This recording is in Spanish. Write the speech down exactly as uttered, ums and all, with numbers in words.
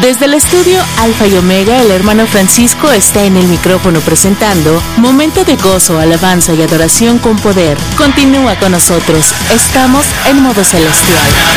Desde el estudio Alfa y Omega, el hermano Francisco está en el micrófono presentando Momento de gozo, alabanza y adoración con poder. Continúa con nosotros. Estamos en modo celestial.